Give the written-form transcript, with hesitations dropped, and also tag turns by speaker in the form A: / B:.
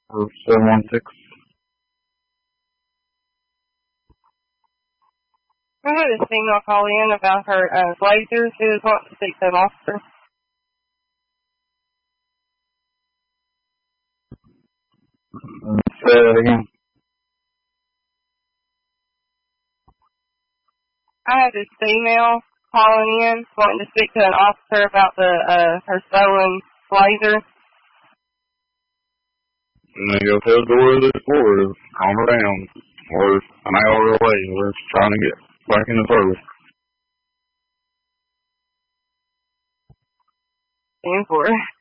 A: or 716.
B: I had a female call in about her blazers. She was wanting to speak to an officer.
A: Say that again.
B: I had this female calling in wanting to speak to an officer about her stolen blazer.
A: And they go tell Dora this Florida, calm her down. We're an hour away. We're trying to get back in the service.
B: 10-4.